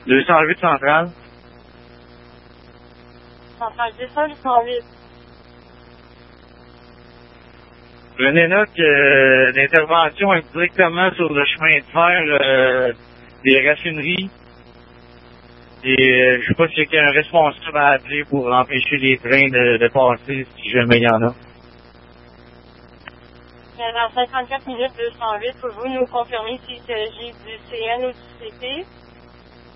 208 centrale. Centrale 208. Prenez note que l'intervention est directement sur le chemin de fer des raffineries. Et je sais pas s'il y a un responsable à appeler pour empêcher les trains de passer si jamais il y en a. Dans 54 minutes 208, pouvez-vous nous confirmer s'il s'agit du CN ou du CP?